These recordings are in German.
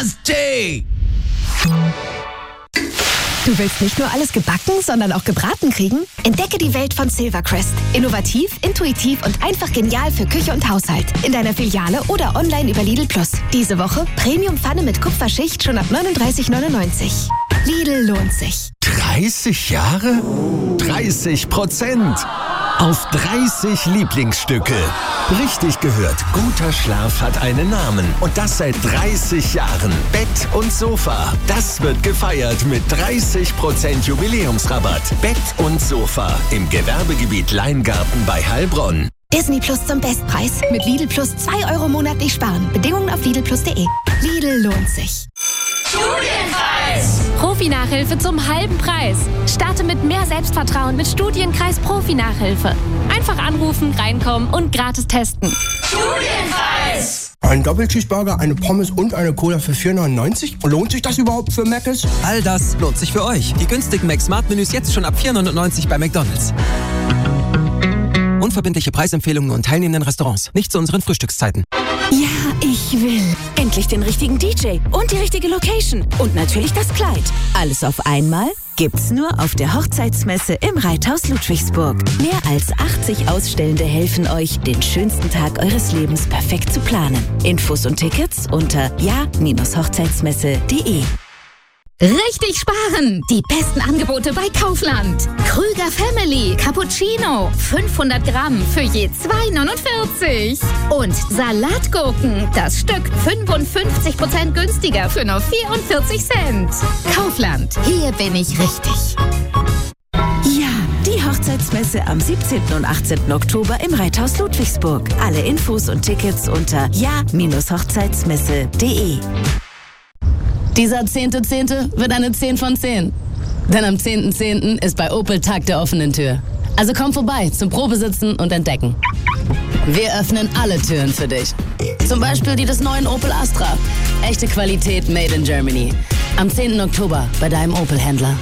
J. Du willst nicht nur alles gebacken, sondern auch gebraten kriegen? Entdecke die Welt von Silvercrest. Innovativ, intuitiv und einfach genial für Küche und Haushalt. In deiner Filiale oder online über Lidl Plus. Diese Woche Premium-Pfanne mit Kupferschicht schon ab 39,99. Lidl lohnt sich. 30 Jahre? 30%. Auf 30 Lieblingsstücke. Richtig gehört, guter Schlaf hat einen Namen. Und das seit 30 Jahren. Bett und Sofa. Das wird gefeiert mit 30% Jubiläumsrabatt. Bett und Sofa im Gewerbegebiet Leingarten bei Heilbronn. Disney Plus zum Bestpreis. Mit Lidl Plus 2 € monatlich sparen. Bedingungen auf lidlplus.de. Lidl lohnt sich. Studienkreis! Profi-Nachhilfe zum halben Preis. Starte mit mehr Selbstvertrauen mit Studienkreis Profi-Nachhilfe. Einfach anrufen, reinkommen und gratis testen. Studienkreis! Ein Doppelcheeseburger, eine Pommes und eine Cola für 4,99? Lohnt sich das überhaupt für Mc's? All das lohnt sich für euch. Die günstigen Mac-Smart-Menüs jetzt schon ab 4,99 bei McDonald's. Unverbindliche Preisempfehlungen und teilnehmenden Restaurants. Nicht zu unseren Frühstückszeiten. Ja, ich will. Endlich den richtigen DJ und die richtige Location. Und natürlich das Kleid. Alles auf einmal gibt's nur auf der Hochzeitsmesse im Reithaus Ludwigsburg. Mehr als 80 Ausstellende helfen euch, den schönsten Tag eures Lebens perfekt zu planen. Infos und Tickets unter ja-hochzeitsmesse.de. Richtig sparen! Die besten Angebote bei Kaufland. Krüger Family Cappuccino 500 Gramm für je 2,49. Und Salatgurken, das Stück 55% günstiger für nur 44 Cent. Kaufland, hier bin ich richtig. Ja, die Hochzeitsmesse am 17. und 18. Oktober im Reithaus Ludwigsburg. Alle Infos und Tickets unter ja-hochzeitsmesse.de. Dieser 10.10. wird eine 10 von 10. Denn am 10.10. ist bei Opel Tag der offenen Tür. Also komm vorbei zum Probesitzen und Entdecken. Wir öffnen alle Türen für dich. Zum Beispiel die des neuen Opel Astra. Echte Qualität made in Germany. Am 10. Oktober bei deinem Opel-Händler.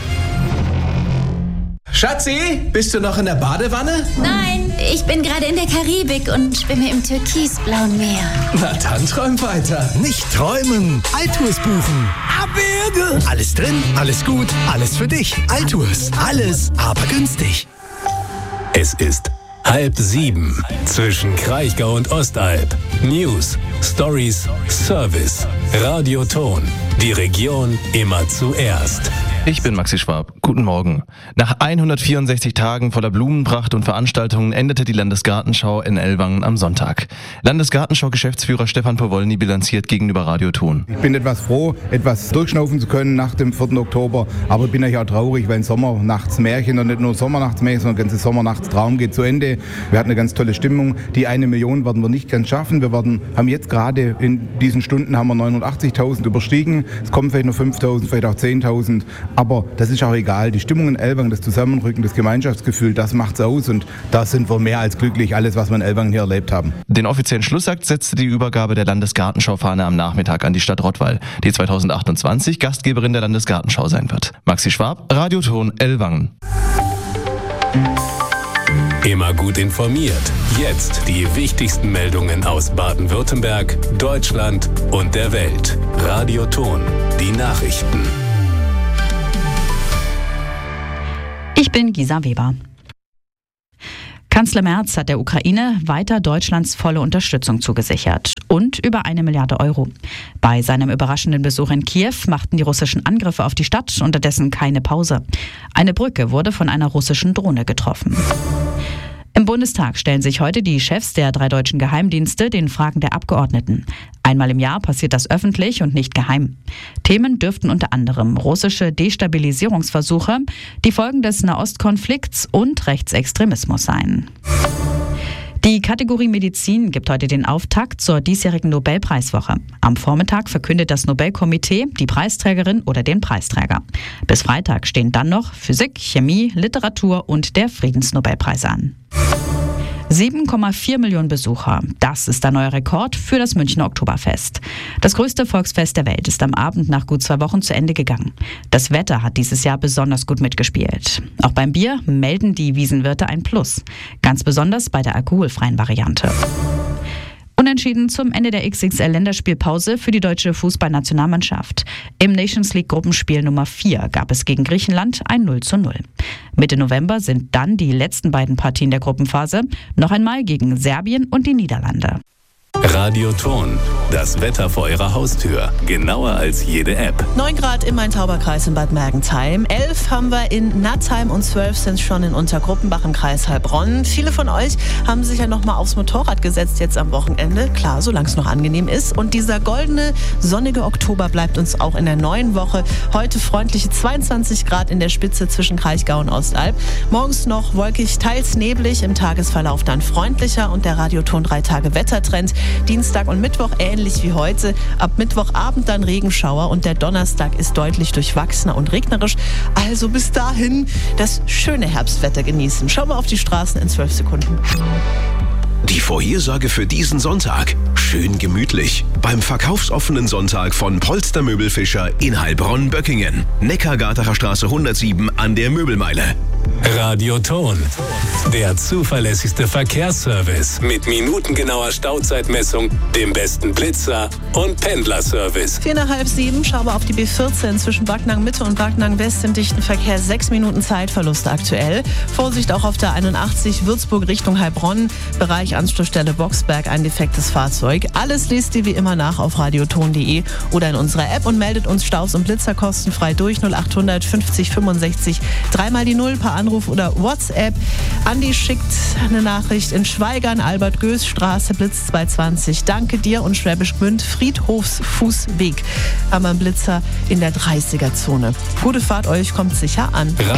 Schatzi, bist du noch in der Badewanne? Nein, ich bin gerade in der Karibik und schwimme im türkisblauen Meer. Na dann träum weiter. Nicht träumen, Altours buchen. Abwürge. Alles drin, alles gut, alles für dich. Altours, alles, aber günstig. Es ist 6:30 zwischen Kraichgau und Ostalb. News, Stories, Service, Radioton. Die Region immer zuerst. Ich bin Maxi Schwab. Guten Morgen. Nach 164 Tagen voller Blumenpracht und Veranstaltungen endete die Landesgartenschau in Ellwangen am Sonntag. Landesgartenschau-Geschäftsführer Stefan Powolny bilanziert gegenüber Radioton. Ich bin etwas froh, etwas durchschnaufen zu können nach dem 4. Oktober, aber ich bin natürlich auch traurig, weil ein Sommernachtsmärchen und nicht nur Sommernachtsmärchen, sondern ein ganzes Sommernachtstraum geht zu Ende. Wir hatten eine ganz tolle Stimmung. Die 1 Million werden wir nicht ganz schaffen. Wir haben jetzt gerade in diesen Stunden haben wir 89.000 überstiegen. Es kommen vielleicht noch 5.000, vielleicht auch 10.000. Aber das ist auch egal. Die Stimmung in Ellwangen, das Zusammenrücken, das Gemeinschaftsgefühl, das macht's aus. Und da sind wir mehr als glücklich, alles, was wir in Ellwangen hier erlebt haben. Den offiziellen Schlussakt setzte die Übergabe der Landesgartenschau-Fahne am Nachmittag an die Stadt Rottweil, die 2028 Gastgeberin der Landesgartenschau sein wird. Maxi Schwab, Radioton Ellwangen. Immer gut informiert. Jetzt die wichtigsten Meldungen aus Baden-Württemberg, Deutschland und der Welt. Radioton, die Nachrichten. Ich bin Gisa Weber. Kanzler Merz hat der Ukraine weiter Deutschlands volle Unterstützung zugesichert und über 1 Milliarde Euro. Bei seinem überraschenden Besuch in Kiew machten die russischen Angriffe auf die Stadt unterdessen keine Pause. Eine Brücke wurde von einer russischen Drohne getroffen. Im Bundestag stellen sich heute die Chefs der 3 deutschen Geheimdienste den Fragen der Abgeordneten. Einmal im Jahr passiert das öffentlich und nicht geheim. Themen dürften unter anderem russische Destabilisierungsversuche, die Folgen des Nahostkonflikts und Rechtsextremismus sein. Die Kategorie Medizin gibt heute den Auftakt zur diesjährigen Nobelpreiswoche. Am Vormittag verkündet das Nobelkomitee die Preisträgerin oder den Preisträger. Bis Freitag stehen dann noch Physik, Chemie, Literatur und der Friedensnobelpreis an. 7,4 Millionen Besucher. Das ist der neue Rekord für das Münchner Oktoberfest. Das größte Volksfest der Welt ist am Abend nach gut 2 Wochen zu Ende gegangen. Das Wetter hat dieses Jahr besonders gut mitgespielt. Auch beim Bier melden die Wiesenwirte ein Plus. Ganz besonders bei der alkoholfreien Variante. Unentschieden zum Ende der XXL-Länderspielpause für die deutsche Fußballnationalmannschaft. Im Nations League Gruppenspiel Nummer 4 gab es gegen Griechenland ein 0:0. Mitte November sind dann die letzten beiden Partien der Gruppenphase, noch einmal gegen Serbien und die Niederlande. Radioton, das Wetter vor Ihrer Haustür. Genauer als jede App. 9 Grad im Main-Tauber-Kreis in Bad Mergentheim. 11 haben wir in Nattheim und 12 sind es schon in Untergruppenbach im Kreis Heilbronn. Viele von euch haben sich ja noch mal aufs Motorrad gesetzt jetzt am Wochenende. Klar, solange es noch angenehm ist. Und dieser goldene, sonnige Oktober bleibt uns auch in der neuen Woche. Heute freundliche 22 Grad in der Spitze zwischen Kraichgau und Ostalb. Morgens noch wolkig, teils neblig, im Tagesverlauf dann freundlicher und der Radioton 3 Tage Wettertrend. Dienstag und Mittwoch ähnlich wie heute. Ab Mittwochabend dann Regenschauer und der Donnerstag ist deutlich durchwachsener und regnerisch. Also bis dahin das schöne Herbstwetter genießen. Schauen wir auf die Straßen in 12 Sekunden. Die Vorhersage für diesen Sonntag. Schön gemütlich. Beim verkaufsoffenen Sonntag von Polster Möbelfischer in Heilbronn-Böckingen. Neckargartener Straße 107 an der Möbelmeile. Radioton, der zuverlässigste Verkehrsservice mit minutengenauer Stauzeitmessung, dem besten Blitzer und Pendlerservice. 6:45 schauen wir auf die B14 zwischen Backnang Mitte und Backnang West im dichten Verkehr. 6 Minuten Zeitverluste aktuell. Vorsicht auch auf der 81 Würzburg Richtung Heilbronn. Bereich Anschlussstelle Boxberg, ein defektes Fahrzeug. Alles lest ihr wie immer nach auf radioton.de oder in unserer App und meldet uns Staus und Blitzer kostenfrei durch 0800 50 65 3 die 0 per Anruf oder WhatsApp. Andi schickt eine Nachricht in Schweigern, Albert-Goes-Straße, Blitz 220. Danke dir und Schwäbisch Gmünd, Friedhofsfußweg. Haben wir einen Blitzer in der 30er-Zone. Gute Fahrt euch, kommt sicher an.